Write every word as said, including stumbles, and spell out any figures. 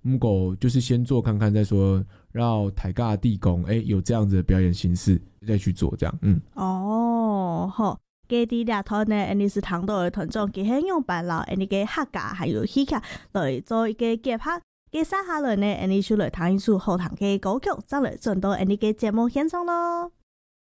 不过就是先做看看再说，让台尬地公哎有这样子的表演形式再去做这样。嗯， 哦，好。给啲俩头呢，安尼是糖豆的团众，佢係用白老，安尼嘅客家還有戲劇來做一個結合。嘅三下來呢，安尼就來彈一首好聽嘅歌曲，再來進到安尼嘅節目現場咯。